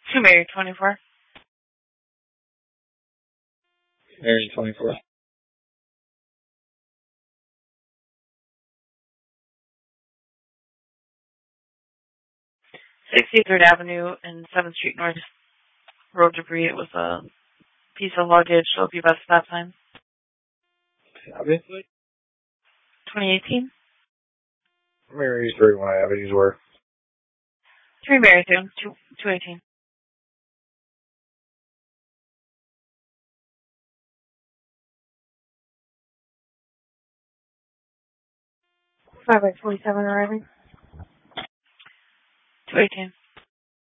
2 Mary 24. Mary 24. 63rd Avenue and 7th Street North. Road debris. It was a piece of luggage. So if you best stop sign. Obviously. 2018. Mary's 31 Avenues were. 3 Mary 218. Five by 47 arriving. 218.